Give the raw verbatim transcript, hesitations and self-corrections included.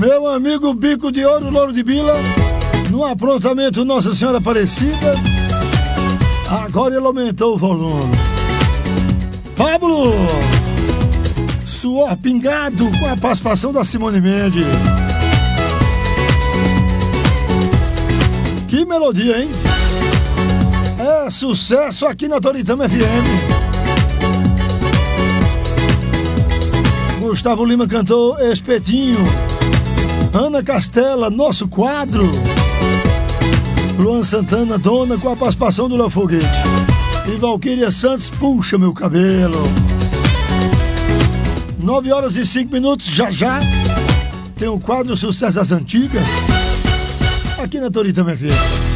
Meu amigo Bico de Ouro, Louro de Bila, no aprontamento Nossa Senhora Aparecida. Agora ele aumentou o volume. Pablo, Suor Pingado, com a participação da Simone Mendes. Que melodia, hein? É sucesso aqui na Toritama F M. Gustavo Lima cantou Espetinho. Ana Castela, Nosso Quadro. Luan Santana, Dona, com a participação do Léo Foguete. E Valquíria Santos, Puxa Meu Cabelo. Nove horas e cinco minutos, já já tem o quadro Sucesso das Antigas aqui na Toritama F M.